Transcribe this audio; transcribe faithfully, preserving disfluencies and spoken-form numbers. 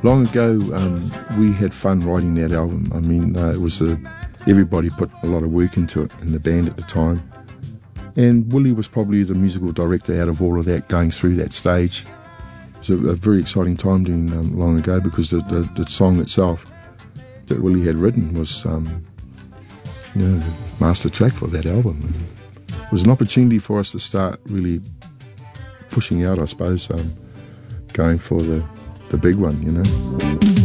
Long ago, um, we had fun writing that album. I mean, uh, it was a, everybody put a lot of work into it in the band at the time. And Willie was probably the musical director out of all of that, going through that stage. It was a, a very exciting time doing um, Long Ago, because the, the, the song itself that Willie had written was um, you know, the master track for that album. And it was an opportunity for us to start really pushing out, I suppose, um, going for the, the big one, you know.